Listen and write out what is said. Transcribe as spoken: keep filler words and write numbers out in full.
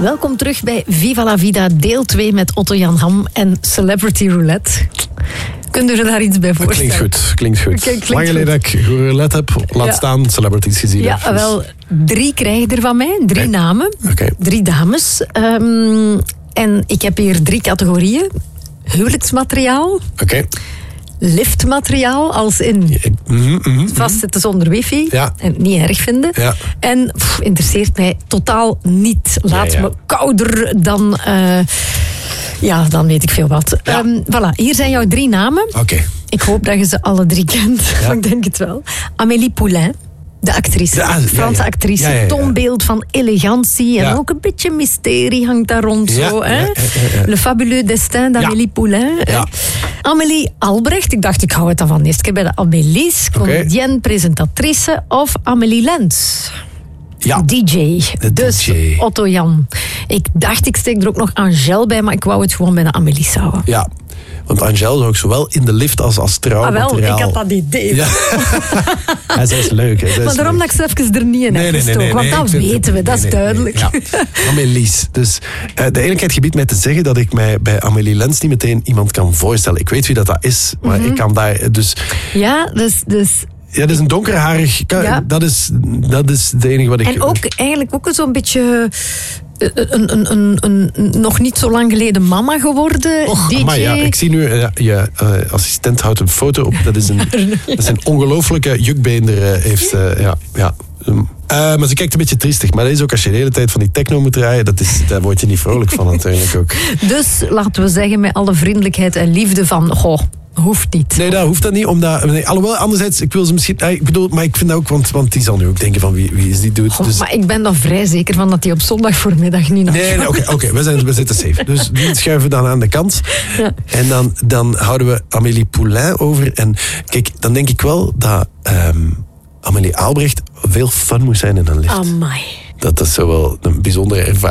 Welkom terug bij Viva la Vida, deel twee met Otto-Jan Ham en Celebrity Roulette. Kunnen we daar iets bij voorstellen? Klinkt goed, klinkt goed. Okay, klinkt Lang geleden dat ik roulette heb, laat ja. staan celebrities gezien ja, heb. Ja, wel, drie krijg je er van mij, drie okay. namen, okay. drie dames. Um, en ik heb hier drie categorieën. Huwelijksmateriaal. Oké. Okay. Liftmateriaal, als in ja, mm, mm, vastzitten zonder wifi ja. en het niet erg vinden. Ja. En pff, interesseert mij totaal niet. Laat ja, ja. me kouder dan, uh, ja, dan weet ik veel wat. Ja. Um, voilà, hier zijn jouw drie namen. Oké. Okay. Ik hoop dat je ze alle drie kent. Ja. Ik denk het wel. Amélie Poulain. De actrice, de Franse ja, ja. actrice, ja, ja, ja. toonbeeld van elegantie en ja. ook een beetje mysterie hangt daar rond. Ja, zo, hè? Ja, ja, ja. Le fabuleux destin d'Amélie ja. Poulain. Ja. Amélie Albrecht, ik dacht ik hou het dan van de eerste keer bij de Amélies, comedienne, okay. presentatrice, of Amélie Lens. Ja. D J. De dus D J. Otto-Jan. Ik dacht ik steek er ook nog Angèle bij, maar ik wou het gewoon bij de Amélies houden. Ja. Want Angèle zou ook zowel in de lift als als trouwmateriaal. Ah, wel, ik had dat idee. Ja. ja, zij is leuk. Zij is maar daarom leuk. dat ik ze even er niet in heb nee, nee, nee, nee, Want nee, dat weten we, dat nee, is nee, duidelijk. Nee, ja. Amélies. Dus uh, de eerlijkheid gebiedt mij te zeggen dat ik mij bij Amélie Lens niet meteen iemand kan voorstellen. Ik weet wie dat, dat is, maar mm-hmm. ik kan daar dus... Ja, dus... dus Ja, dat is een donkerharig... Ja. Dat, is, dat is het enige wat ik... En ook eigenlijk ook zo'n beetje... Een, een, een, een, een nog niet zo lang geleden mama geworden. Och, maar ja, ik zie nu, uh, je uh, assistent houdt een foto op. Dat is een, dat is een ongelooflijke jukbeender. Uh, heeft, uh, ja, ja. Uh, maar ze kijkt een beetje triestig. Maar dat is ook als je de hele tijd van die techno moet draaien. Dat is, daar word je niet vrolijk van natuurlijk ook. Dus laten we zeggen met alle vriendelijkheid en liefde van... Goh, hoeft niet. Nee, dat hoeft dat niet. Omdat, nee, alhoewel, anderzijds, ik wil ze misschien... Ik bedoel, maar ik vind dat ook, want, want die zal nu ook denken van wie, wie is die dude. Goh, dus, maar ik ben er vrij zeker van dat hij op zondag voormiddag niet nog... Nee, nee oké, okay, okay, we, zijn, we zitten safe. Dus die schuiven we dan aan de kant. Ja. En dan, dan houden we Amélie Poulain over. En kijk, dan denk ik wel dat um, Amélie Albrecht veel fun moest zijn in een lift. Amai. Dat is zo wel een bijzondere ervaring.